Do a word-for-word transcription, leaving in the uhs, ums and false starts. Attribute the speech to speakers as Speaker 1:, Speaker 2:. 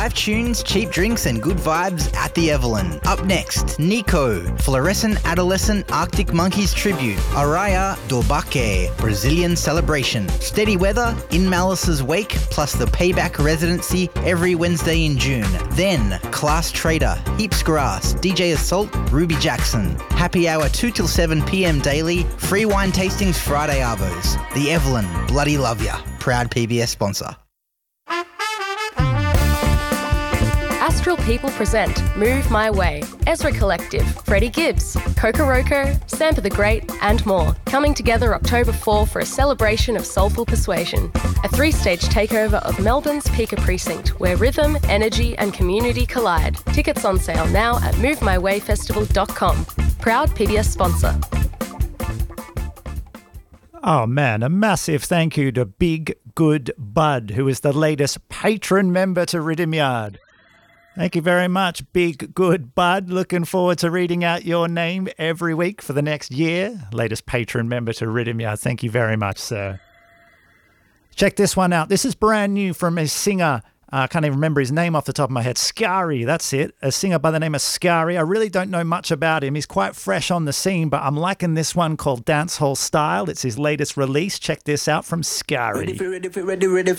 Speaker 1: Live tunes, cheap drinks and good vibes at the Evelyn. Up next, Nico, Fluorescent Adolescent Arctic Monkeys Tribute, Araya Dorbake, Brazilian Celebration. Steady weather, in Malice's wake, plus the Payback residency every Wednesday in June. Then, Class Trader, Heaps Grass, D J Assault, Ruby Jackson. Happy hour two till seven p.m. daily, free wine tastings Friday arvos. The Evelyn, bloody love ya. Proud P B S sponsor.
Speaker 2: Astral People present Move My Way, Ezra Collective, Freddie Gibbs, Kokoroko, Sampa the Great and more, coming together October fourth for a celebration of soulful persuasion. A three-stage takeover of Melbourne's Pika Precinct, where rhythm, energy and community collide. Tickets on sale now at move my way festival dot com. Proud P B S sponsor.
Speaker 3: Oh man, a massive thank you to Big Good Bud, who is the latest patron member to Rhythm Yard. Thank you very much, Big Good Bud. Looking forward to reading out your name every week for the next year. Latest patron member to Rhythm Yard. Thank you very much, sir. Check this one out. This is brand new from a singer. I uh, can't even remember his name off the top of my head. Scary, that's it. A singer by the name of Scary. I really don't know much about him. He's quite fresh on the scene, but I'm liking this one called Dancehall Style. It's his latest release. Check this out from Scary.
Speaker 4: Ready, ready, ready, ready.